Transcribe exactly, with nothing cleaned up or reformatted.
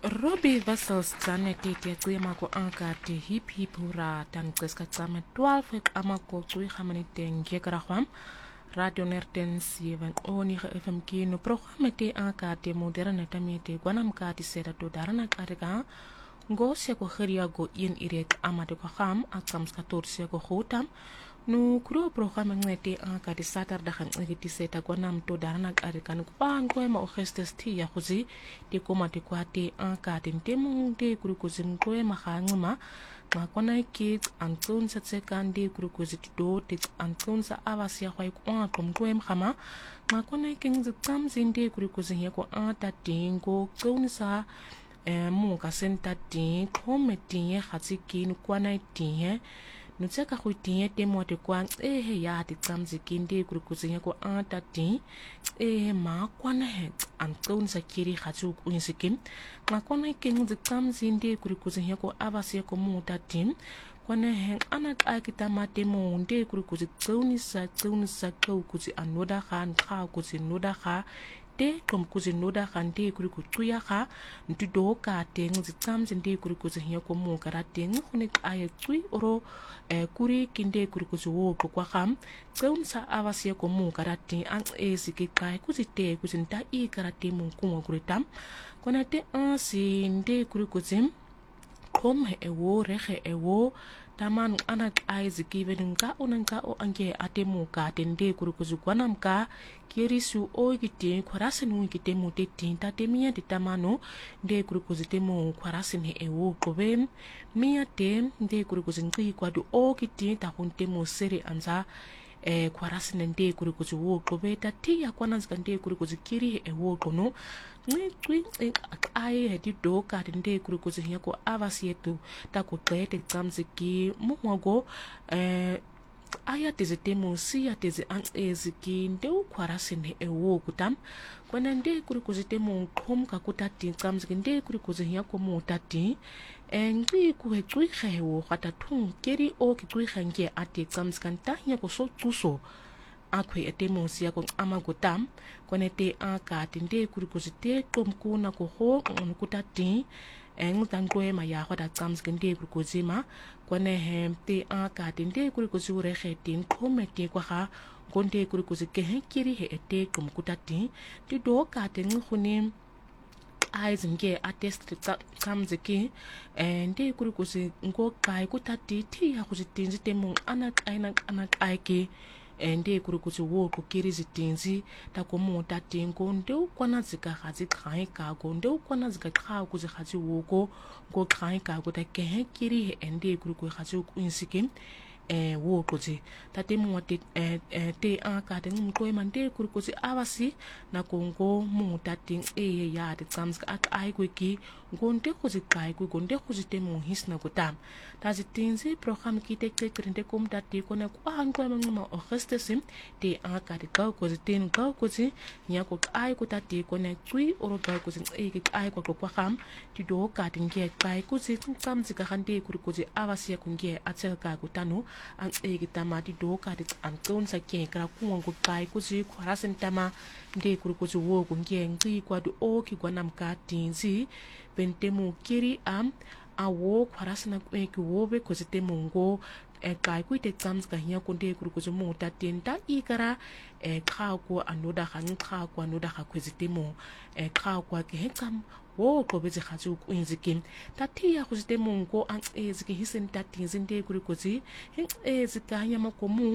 Robbie Vessels tsane tete tsema ko ankate hip hip hura tan tseska tsame twaalf ek amako tsui khamani ten gekrahwam radio nerten seven oni F M kino programme te ankate moderne tamete gwanam kati sera to darana karega go se ko khria go in iret amade ko kham akam skator se ko khotam no kuro programme ngete ankate satar da khan ngeti seta gwanam to darana karega no pan ko ma orchestres ti ya khuzi te koma te kwate ankate temu te kuru ko zin ko ma khangma ma kona kids antun sa sekandi kuru ko zit do te antun sa avasia khoi ko kom ko em khama ma kona king zam zinde kuru ko zin ko ata tingo kaunsa eh mu ka senta tin kometi ye khatiki no kwana tin no tsaka go tin te mo te kwa e he ya te tsamzikinde kuru ko zin ko ata tin e ma kwana he antun sa kiri khatsu ko insikim ma kona king zam zinde kuru ko zin ko avasia ko mu ta tin kwana he anak akita mate mo nde kuru ko zin tsauni sa tsauni sa ko ko zin anoda khan kha ko zin noda kha te kom kuzi noda khande kuri ku tuya kha ntu do ka teng zitsam zinde kuri ku zhiya ko mu kara teng khune ay tui oro kuri kinde kuri ku zo ko kwa kham tsaun sa awasia ko mu kara te an e sike kai ku zite ku zinta i kara te mu ku mo kuri tam kona te an si nde kuri ku zim kom he ewo rehe ewo taman anak ay zikiven ka unanka o ange atemu ka tende kuri ku zugwanam ka kirisu o gite kwarasin wi gite mo te tinta te mia de tamano de kuri ku zitemo kwarasin he ewo koben mia te de kuri ku zinki kwa do o gite ta hunte mo sere anza e kwarasin nde kuri ku zuwo kobeta ti ya kwana zikande kuri ku zikiri ewo kono ni twi ai he di do ka nde kuri ku zinya ko avasietu ta ko klete tsamziki muwago eh aya tezitemo si ya teze an eziki nde kwarasin he ewo kutam kwana nde kuri ku zitemo kom ka kutati tsamziki nde kuri ku zinya ko mo tati engri ku he twi khewo kata thung keri o ki twi khange ate tsamzkan ta nya ko so tuso akwe etemo sia ko amagotam konete aka tinde kuri ku zite tom kuna ko ho on kutati eng tangwe ma ya khoda tsamzkan de kuri ku zima kone hem te aka tinde kuri ku zure khetin komete ko ha gonde kuri ku zike he kiri he ete tom kutati ti do ka ten khune aizinge atest tsamziki ende kuri ku zi ngo kai kutati ti ya ku zitinzi temo anak anak anak aike ende kuri ku wo ku kiri zitinzi ta ko mo ta tingo nde ukwana zika khazi khai ka go nde ukwana zika kha ku zi khazi wo ko go khai ka go ta ke he kiri ende kuri ku khazi ku insikim eh wo ko zi ta te mo te eh te a ka te ngo man de kuri ku zi awasi na ko ngo mo ta ting e ya de tsams ka ai ku ki gonde ku zi kai ku gonde ku zi te mo his na ko tam ta zi tinzi program ki te te krinde kom ta te ko na kwa ngo ma ma orchestresim te a ka de ka ko zi ten ka ko zi nya ko ai ku ta te ko na tui oro ka ko zi e ki ai ko ko kham ti do ka tin ge kai ku zi tsam zi ka khande ku ku zi awasi ku nge atsel ka ku tanu an e ki tama ti do ka de an ton sa ke kra ku ngo kai ku zi kharasin tama nde ku ku zi wo ku nge ngi kwa do o ki gwanam ka tinzi bentemu kiri am awo kwarasina ki wobe ko zitemo ngo e kai ku te tsams ka hiya ko nde ku ku zi mo ta tenta ikara e kha ko anoda khan kha ko anoda kha ku zitemo e kha ko ke hekam wo ko be khazi ku inzikin tati ya ku zitemo ngo an e ziki hisen tati zinde ku ku zi e zika hanya makomu